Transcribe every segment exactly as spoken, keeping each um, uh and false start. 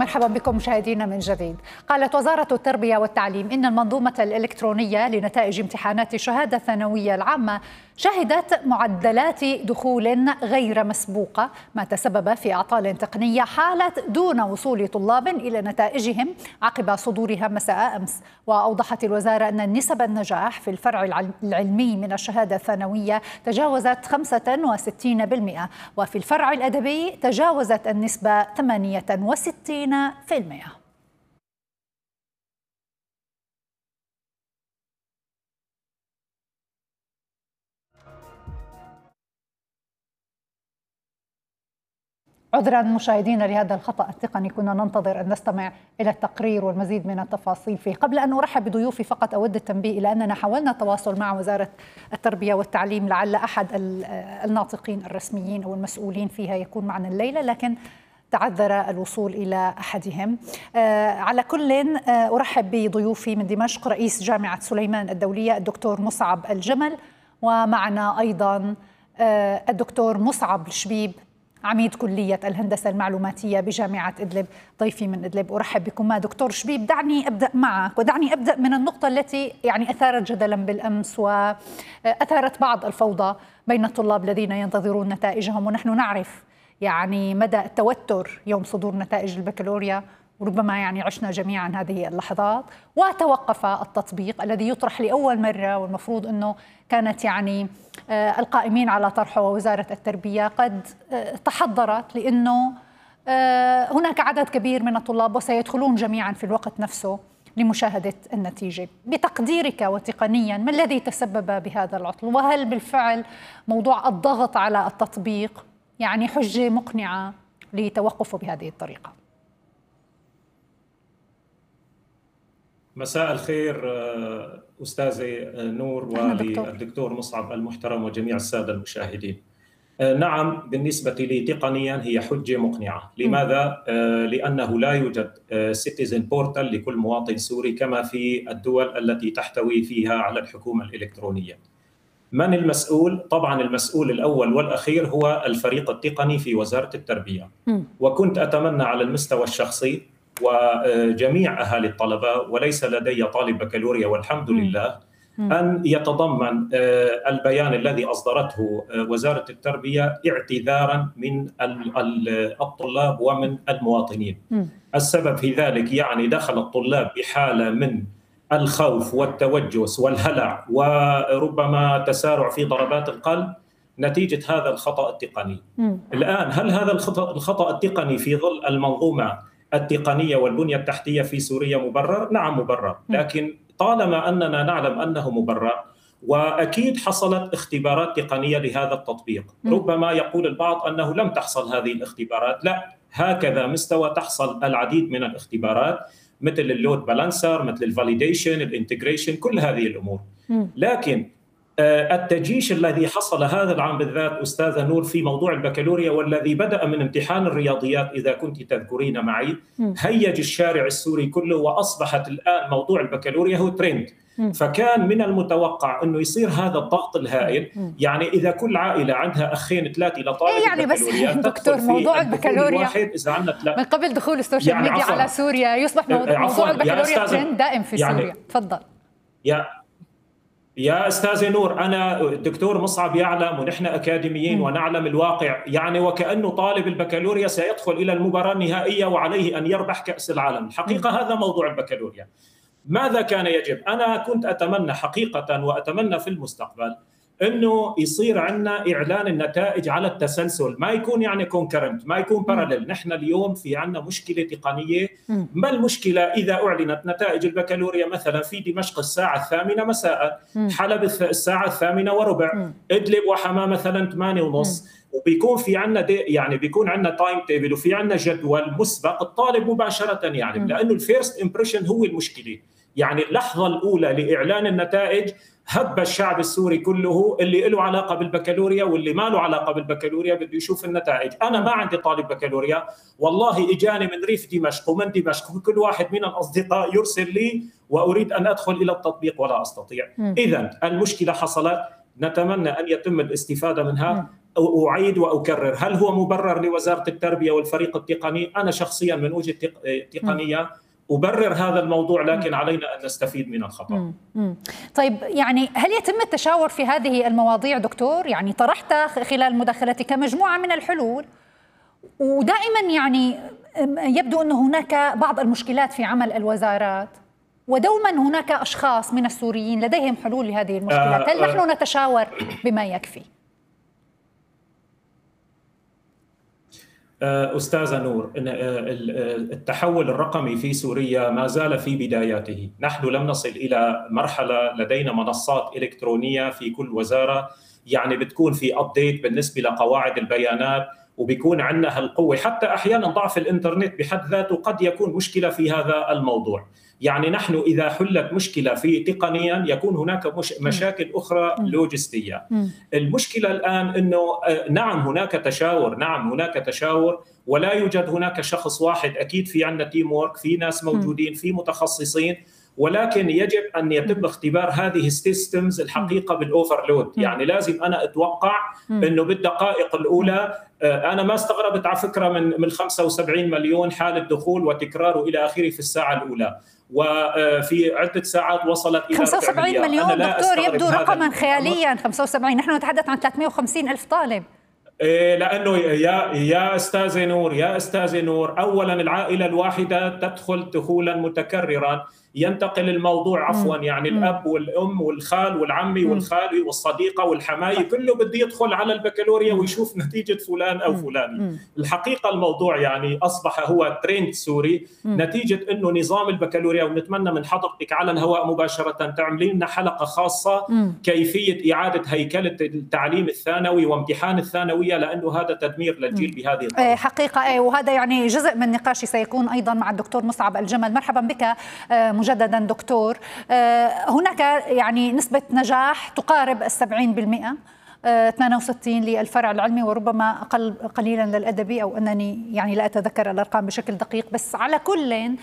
مرحبا بكم مشاهدينا من جديد. قالت وزارة التربية والتعليم إن المنظومة الإلكترونية لنتائج امتحانات الشهادة الثانوية العامة شهدت معدلات دخول غير مسبوقة، ما تسبب في أعطال تقنية حالت دون وصول طلاب إلى نتائجهم عقب صدورها مساء أمس. وأوضحت الوزارة أن نسب النجاح في الفرع العلمي من الشهادة الثانوية تجاوزت خمسة وستين بالمئة، وفي الفرع الأدبي تجاوزت النسبة ثمانية وستين بالمئة. عذرا مشاهدينا لهذا الخطأ التقني، كنا ننتظر أن نستمع إلى التقرير والمزيد من التفاصيل فيه. قبل أن أرحب بضيوفي فقط أود التنبيه إلى أننا حاولنا التواصل مع وزارة التربية والتعليم، لعل أحد الناطقين الرسميين أو المسؤولين فيها يكون معنا الليلة، لكن تعذر الوصول إلى أحدهم. آه على كل آه أرحب بضيوفي من دمشق رئيس جامعة سليمان الدولية الدكتور مصعب الجمل، ومعنا أيضا آه الدكتور مصعب الشبيب عميد كلية الهندسة المعلوماتية بجامعة إدلب، ضيفي من إدلب. أرحب بكم. دكتور شبيب، دعني أبدأ معك ودعني أبدأ من النقطة التي يعني أثارت جدلا بالأمس وأثارت بعض الفوضى بين الطلاب الذين ينتظرون نتائجهم، ونحن نعرف يعني مدى التوتر يوم صدور نتائج البكالوريا، وربما يعني عشنا جميعا هذه اللحظات. وتوقف التطبيق الذي يطرح لأول مرة، والمفروض أنه كانت يعني آه القائمين على طرحه ووزارة التربية قد آه تحضرت، لأنه آه هناك عدد كبير من الطلاب وسيدخلون جميعا في الوقت نفسه لمشاهدة النتيجة. بتقديرك وتقنيا ما الذي تسبب بهذا العطل؟ وهل بالفعل موضوع الضغط على التطبيق يعني حجة مقنعة لتوقفه بهذه الطريقة؟ مساء الخير أستاذي نور وللدكتور مصعب المحترم وجميع السادة المشاهدين. نعم، بالنسبة لي تقنيا هي حجة مقنعة. لماذا؟ لأنه لا يوجد سيتيزن بورتال لكل مواطن سوري كما في الدول التي تحتوي فيها على الحكومة الإلكترونية. من المسؤول؟ طبعا المسؤول الأول والأخير هو الفريق التقني في وزارة التربية. وكنت أتمنى على المستوى الشخصي وجميع أهالي الطلبة، وليس لدي طالب بكالوريا والحمد لله، أن يتضمن البيان الذي أصدرته وزارة التربية اعتذارا من الطلاب ومن المواطنين. السبب في ذلك يعني دخل الطلاب بحالة من الخوف والتوجس والهلع وربما تسارع في ضربات القلب نتيجة هذا الخطأ التقني. الآن هل هذا الخطأ, الخطأ التقني في ظل المنظومة التقنية والبنية التحتية في سوريا مبرر؟ نعم مبرر، لكن طالما أننا نعلم أنه مبرر وأكيد حصلت اختبارات تقنية لهذا التطبيق. ربما يقول البعض أنه لم تحصل هذه الاختبارات، لا، هكذا مستوى تحصل العديد من الاختبارات مثل اللود بالانسر، مثل الفاليديشن، الانتجريشن، كل هذه الأمور. لكن التجيش الذي حصل هذا العام بالذات أستاذة نور في موضوع البكالوريا، والذي بدأ من امتحان الرياضيات إذا كنت تذكرين معي، هيج الشارع السوري كله، وأصبحت الآن موضوع البكالوريا هو ترند. فكان من المتوقع أنه يصير هذا الضغط الهائل. يعني إذا كل عائلة عندها أخين ثلاثة لطالب يعني بكالوريا، بس دكتور موضوع البكالوريا إذا عندنا من قبل دخول السوشيال يعني ميديا على سوريا يصبح موضوع, موضوع البكالوريا ترند دائم في يعني سوريا. تفضل. يا يا أستاذ نور، أنا الدكتور مصعب يعلم ونحن أكاديميين م. ونعلم الواقع، يعني وكأنه طالب البكالوريا سيدخل إلى المباراة النهائية وعليه أن يربح كأس العالم. الحقيقة م. هذا موضوع البكالوريا. ماذا كان يجب؟ أنا كنت أتمنى حقيقة وأتمنى في المستقبل أنه يصير عندنا إعلان النتائج على التسلسل، ما يكون يعني كونكرنت، ما يكون باراليل. نحن اليوم في عندنا مشكلة تقنية. ما المشكلة إذا أعلنت نتائج البكالوريا مثلا في دمشق الساعة الثامنة مساء، حلب الساعة الثامنة وربع، إدلب وحماة مثلا ثمانية ونص، وبيكون في عندنا يعني بيكون عندنا تايم تيبل وفي عندنا جدول مسبق الطالب مباشرة، يعني لأنه الفيرست امبريشن هو المشكلة. يعني اللحظة الأولى لإعلان النتائج هب الشعب السوري كله، اللي له علاقة بالبكالوريا واللي ما له علاقة بالبكالوريا بده يشوف النتائج. أنا ما عندي طالب بكالوريا، والله إجاني من ريف دمشق ومن دمشق، وكل واحد من الأصدقاء يرسل لي وأريد أن أدخل إلى التطبيق ولا أستطيع. إذن المشكلة حصلت، نتمنى أن يتم الاستفادة منها. أعيد وأكرر، هل هو مبرر لوزارة التربية والفريق التقني؟ أنا شخصيا من وجهة تقنية أبرر هذا الموضوع، لكن علينا أن نستفيد من الخطأ. طيب، يعني هل يتم التشاور في هذه المواضيع دكتور؟ يعني طرحت خلال مداخلتك مجموعة من الحلول، ودائما يعني يبدو أن هناك بعض المشكلات في عمل الوزارات، ودوما هناك أشخاص من السوريين لديهم حلول لهذه المشكلات. هل نحن نتشاور بما يكفي؟ أستاذة نور، التحول الرقمي في سوريا ما زال في بداياته. نحن لم نصل إلى مرحلة لدينا منصات إلكترونية في كل وزارة، يعني بتكون في أبديت بالنسبة لقواعد البيانات، وبيكون عندنا القوة. حتى أحيانا ضعف الإنترنت بحد ذاته قد يكون مشكلة في هذا الموضوع. يعني نحن إذا حلت مشكلة في تقنيا يكون هناك مش مشاكل أخرى لوجستية. المشكلة الآن أنه نعم هناك تشاور، نعم هناك تشاور، ولا يوجد هناك شخص واحد. أكيد في عندنا تيم وورك، في ناس موجودين، في متخصصين، ولكن يجب أن يتم اختبار هذه السيستمز الحقيقة بالأوفرلود. يعني لازم أنا أتوقع أنه بالدقائق الأولى، أنا ما استغربت على فكرة من من خمسة وسبعين مليون حالة دخول وتكرار إلى آخره في الساعة الأولى، وفي عدة ساعات وصلت إلى خمسة وسبعين مليون. دكتور يبدو رقما خياليا. خمسة وسبعين، نحن نتحدث عن ثلاثمئة وخمسين ألف طالب. لأنه يا يا أستاذ نور يا أستاذ نور أولا العائلة الواحدة تدخل دخولا متكررا، ينتقل الموضوع عفوا يعني مم. الأب والأم والخال والعمي والخالي والصديقة والحماي كله بده يدخل على البكالوريا ويشوف نتيجة فلان أو فلاني. الحقيقة الموضوع يعني أصبح هو ترند سوري نتيجة أنه نظام البكالوريا، ونتمنى من حضرتك على الهواء مباشرة تعملين لنا حلقة خاصة كيفية إعادة هيكلة التعليم الثانوي وامتحان الثانوية، لأنه هذا تدمير للجيل بهذه الطريقة. حقيقة، وهذا يعني جزء من نقاشي سيكون أيضا مع الدكتور مصعب الجمل. مرحبا بك مجددا دكتور. هناك يعني نسبة نجاح تقارب السبعين بالمئة، اثنين وستين للفرع العلمي وربما أقل قليلا للأدبي، أو أنني يعني لا أتذكر الأرقام بشكل دقيق. بس على كل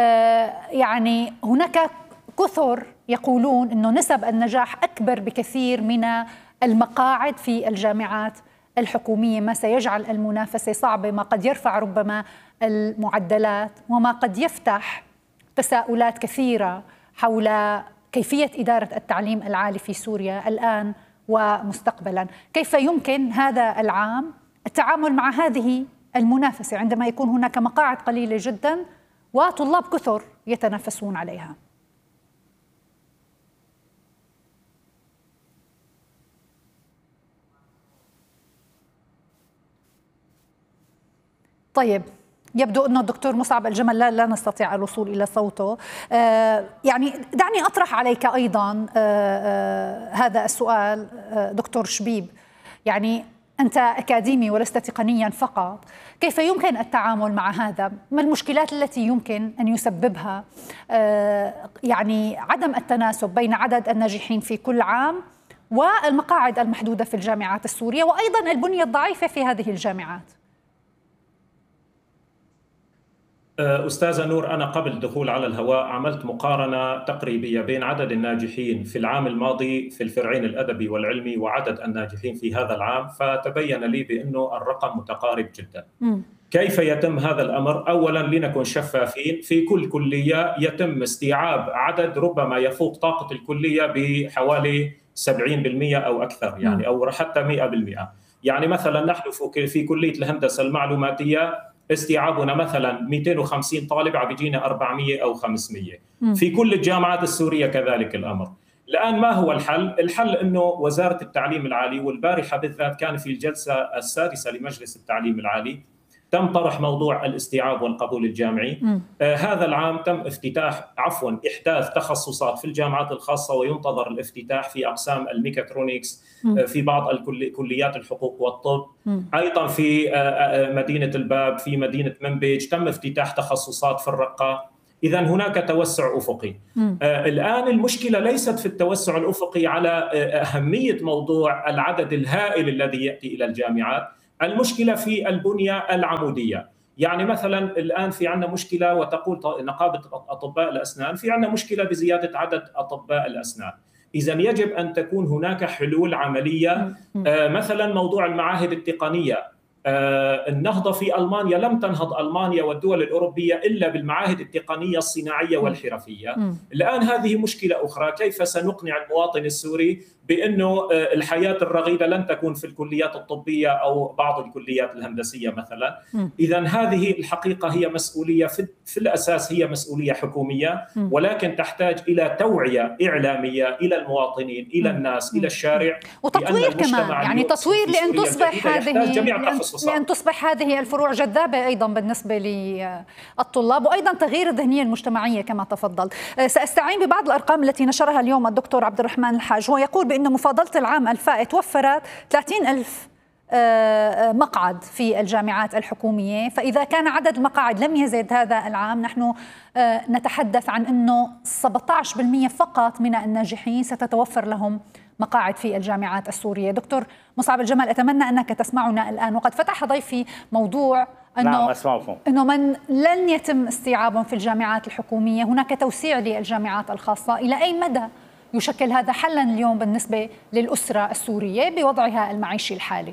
يعني هناك كثر يقولون أنه نسب النجاح أكبر بكثير من المقاعد في الجامعات الحكومية، ما سيجعل المنافسة صعبة، ما قد يرفع ربما المعدلات، وما قد يفتح تساؤلات كثيرة حول كيفية إدارة التعليم العالي في سوريا الآن ومستقبلا. كيف يمكن هذا العام التعامل مع هذه المنافسة عندما يكون هناك مقاعد قليلة جدا وطلاب كثر يتنافسون عليها؟ طيب، يبدو أن الدكتور مصعب الجمل لا, لا نستطيع الوصول إلى صوته. آه يعني دعني أطرح عليك أيضا آه آه هذا السؤال آه دكتور شبيب. يعني أنت أكاديمي ولست تقنيا فقط، كيف يمكن التعامل مع هذا؟ ما المشكلات التي يمكن أن يسببها آه يعني عدم التناسب بين عدد الناجحين في كل عام والمقاعد المحدودة في الجامعات السورية، وأيضا البنية الضعيفة في هذه الجامعات؟ أستاذة نور، أنا قبل الدخول على الهواء عملت مقارنة تقريبية بين عدد الناجحين في العام الماضي في الفرعين الأدبي والعلمي وعدد الناجحين في هذا العام، فتبين لي بأنه الرقم متقارب جدا. م. كيف يتم هذا الأمر؟ أولا لنكن شفافين، في كل كلية يتم استيعاب عدد ربما يفوق طاقة الكلية بحوالي سبعين بالمئة أو أكثر، يعني أو حتى مئة بالمئة. يعني مثلا نحن في كلية الهندسة المعلوماتية استيعابنا مثلا مئتين وخمسين طالب، عم بيجينا أربعمئة أو خمسمئة. في كل الجامعات السورية كذلك الأمر. الآن ما هو الحل؟ الحل أنه وزارة التعليم العالي، والبارحة بالذات كان في الجلسة السادسة لمجلس التعليم العالي تم طرح موضوع الاستيعاب والقبول الجامعي. آه هذا العام تم افتتاح عفوا إحداث تخصصات في الجامعات الخاصة، وينتظر الافتتاح في أقسام الميكاترونيكس، آه في بعض الكليات الحقوق والطب، م. أيضا في آه مدينة الباب، في مدينة منبج تم افتتاح تخصصات في الرقة. إذن هناك توسع أفقي. آه الآن المشكلة ليست في التوسع الأفقي على آه أهمية موضوع العدد الهائل الذي يأتي إلى الجامعات، المشكلة في البنية العمودية. يعني مثلا الآن في عندنا مشكلة، وتقول نقابة أطباء الأسنان في عندنا مشكلة بزيادة عدد أطباء الأسنان. إذا يجب أن تكون هناك حلول عملية. مثلا موضوع المعاهد التقنية، النهضة في ألمانيا لم تنهض ألمانيا والدول الأوروبية إلا بالمعاهد التقنية الصناعية والحرفية. الآن هذه مشكلة أخرى، كيف سنقنع المواطن السوري بأنه الحياة الرغيدة لن تكون في الكليات الطبية أو بعض الكليات الهندسية مثلا. إذن هذه الحقيقة هي مسؤولية في, في الأساس هي مسؤولية حكومية، ولكن تحتاج إلى توعية إعلامية إلى المواطنين، إلى الناس، إلى الشارع، وتطوير كمان، يعني تطوير لأن تصبح هذه لأن, لأن تصبح هذه الفروع جذابة أيضا بالنسبة للطلاب، وأيضا تغيير الذهنية المجتمعية كما تفضل. سأستعين ببعض الأرقام التي نشرها اليوم الدكتور عبد الرحمن الحاج. هو يقول بأن مفاضلة العام الفائت وفرت ثلاثين ألف مقعد في الجامعات الحكومية، فإذا كان عدد المقاعد لم يزد هذا العام، نحن نتحدث عن أنه سبعة عشر بالمئة فقط من الناجحين ستتوفر لهم مقاعد في الجامعات السورية. دكتور مصعب الجمل، أتمنى أنك تسمعنا الآن. وقد فتح ضيفي موضوع أنه, نعم أسمعكم. أنه من لن يتم استيعابهم في الجامعات الحكومية هناك توسيع للجامعات الخاصة. إلى أي مدى يشكل هذا حلا اليوم بالنسبة للأسرة السورية بوضعها المعيشي الحالي؟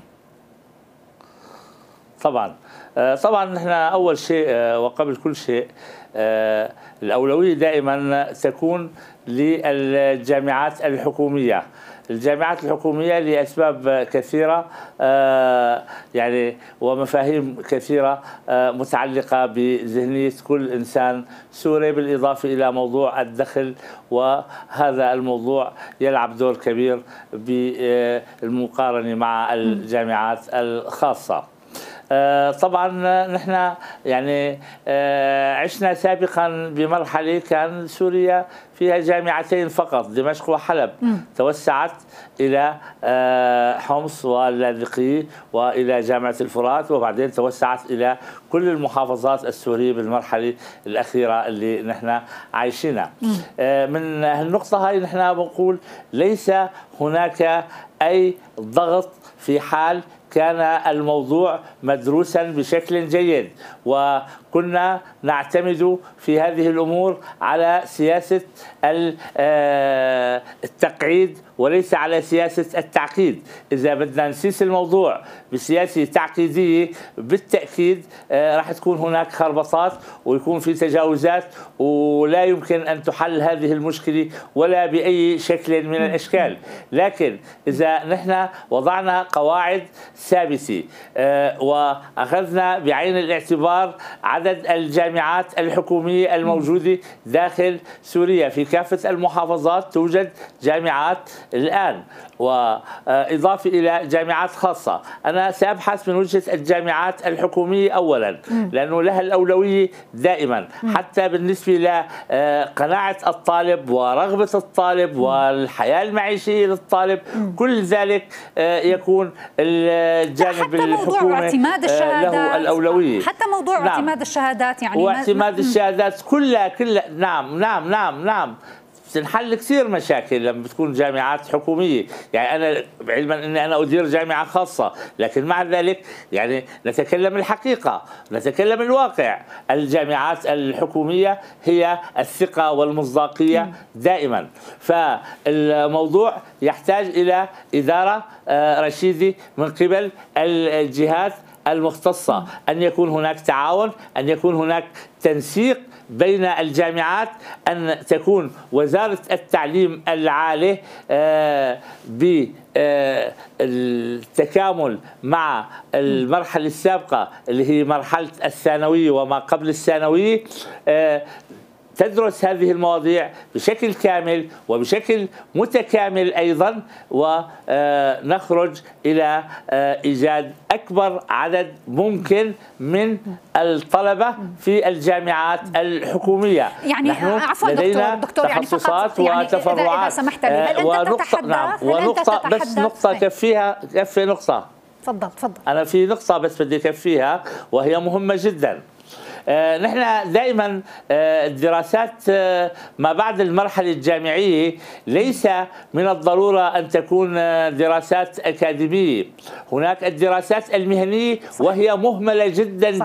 طبعا طبعا نحن أول شيء وقبل كل شيء الأولوية دائما تكون للجامعات الحكومية. الجامعات الحكومية لأسباب كثيرة يعني ومفاهيم كثيرة متعلقة بذهنية كل إنسان سوري، بالإضافة إلى موضوع الدخل، وهذا الموضوع يلعب دور كبير بالمقارنة مع الجامعات الخاصة. طبعا نحن يعني عشنا سابقا بمرحلة كان سوريا فيها جامعتين فقط، دمشق وحلب. م. توسعت إلى حمص واللاذقية وإلى جامعة الفرات، وبعدين توسعت إلى كل المحافظات السورية بالمرحلة الأخيرة اللي نحن عايشينها. من النقطة هاي نحن بنقول ليس هناك أي ضغط في حال كان الموضوع مدروسا بشكل جيد، وكنا نعتمد في هذه الأمور على سياسة التقعيد وليس على سياسة التعقيد. إذا بدنا نسيس الموضوع بسياسة تعقيدية بالتأكيد راح تكون هناك خربطات ويكون في تجاوزات، ولا يمكن أن تحل هذه المشكلة ولا بأي شكل من الأشكال. لكن إذا نحن وضعنا قواعد ثابتة وأخذنا بعين الاعتبار عدد الجامعات الحكومية الموجودة داخل سوريا في كافة المحافظات، توجد جامعات الآن، وإضافة إلى جامعات خاصة. أنا سأبحث من وجهة الجامعات الحكومية أولا، لأنه لها الأولوية دائما، حتى بالنسبة لقناعة الطالب ورغبة الطالب والحياة المعيشية للطالب، كل ذلك يكون الجانب الحكومي له الأولوية. حتى موضوع نعم. اعتماد الشهادات، يعني واعتماد الشهادات كلها كلها نعم نعم نعم نعم تنحل كثير مشاكل لما بتكون جامعات حكومية. يعني أنا علما أني أنا أدير جامعة خاصة، لكن مع ذلك يعني نتكلم الحقيقة، نتكلم الواقع. الجامعات الحكومية هي الثقة والمصداقية دائما، فالموضوع يحتاج إلى إدارة رشيدة من قبل الجهات المختصة، أن يكون هناك تعاون، أن يكون هناك تنسيق بين الجامعات، أن تكون وزارة التعليم العالي بالتكامل مع المرحلة السابقة اللي هي مرحلة الثانوية وما قبل الثانوية، تدرس هذه المواضيع بشكل كامل وبشكل متكامل أيضا، ونخرج إلى إيجاد أكبر عدد ممكن من الطلبة في الجامعات الحكومية. يعني عفوا دكتور دكتور يعني تخصصات يعني وتفرعات. إذا سمحت لي، هل أنت ونقطة تتحدث نعم هل ونقطة أنت بس نقطة كفيها كفي نقطة تفضل تفضل. أنا في نقطة بس بدي أكفيها وهي مهمة جدا. آه نحن دائما آه الدراسات آه ما بعد المرحلة الجامعية ليس من الضرورة أن تكون آه دراسات أكاديمية. هناك الدراسات المهنية وهي مهملة جدا